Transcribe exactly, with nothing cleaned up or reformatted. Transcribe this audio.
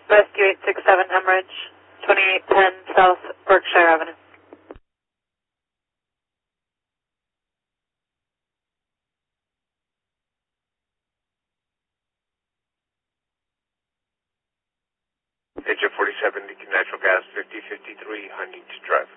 Rescue eight six seven Hemorrhage, twenty-eight ten South Berkshire Avenue. Engine forty-seven, Natural Gas, fifty fifty-three, Huntington Drive.